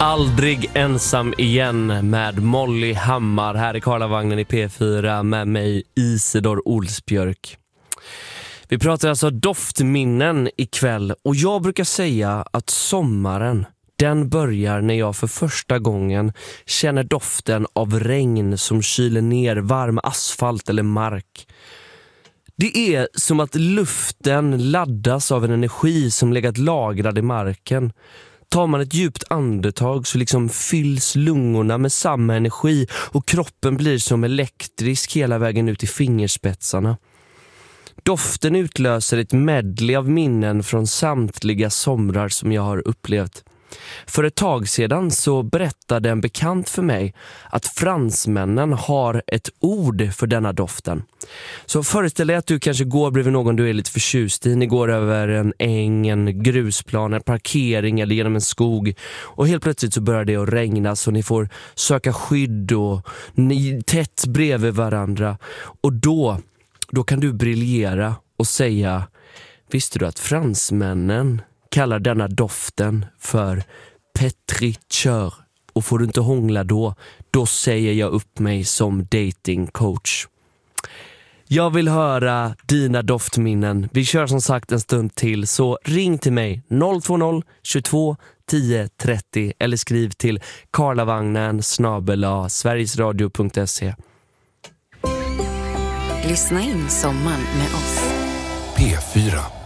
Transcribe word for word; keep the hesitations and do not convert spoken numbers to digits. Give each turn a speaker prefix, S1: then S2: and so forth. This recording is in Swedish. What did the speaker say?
S1: Aldrig ensam igen med Molly Hammar här i Karlavagnen i P fyra med mig Isidor Olsbjörk. Vi pratar alltså doftminnen ikväll och jag brukar säga att sommaren, den börjar när jag för första gången känner doften av regn som kyler ner varm asfalt eller mark. Det är som att luften laddas av en energi som legat lagrad i marken. Tar man ett djupt andetag så liksom fylls lungorna med samma energi och kroppen blir som elektrisk hela vägen ut i fingerspetsarna. Doften utlöser ett medley av minnen från samtliga somrar som jag har upplevt. För ett tag sedan så berättade en bekant för mig att fransmännen har ett ord för denna doften. Så föreställ dig att du kanske går bredvid någon du är lite förtjust i. Ni går över en äng, en grusplan, en parkering eller genom en skog. Och helt plötsligt så börjar det att regna så ni får söka skydd och ni tätt bredvid varandra. Och då, då kan du briljera och säga: visste du att fransmännen kallar denna doften för pétriture? Och får du inte hångla då, då säger jag upp mig som datingcoach. Jag vill höra dina doftminnen. Vi kör som sagt en stund till, så ring till mig noll två noll tjugotvå tio trettio eller skriv till karlavagnen snabel-a sverigesradio punkt se.
S2: Lyssna in sommaren med oss.
S3: P fyra.